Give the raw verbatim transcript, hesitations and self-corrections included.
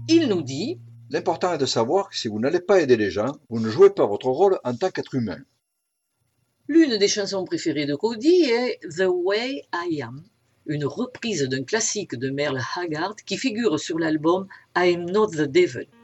Il nous dit L'important est de savoir que si vous n'allez pas aider les gens, vous ne jouez pas votre rôle en tant qu'être humain. l'une des chansons préférées de Cody est The Way I Am, une reprise d'un classique de Merle Haggard qui figure sur l'album I'm Not the Devil.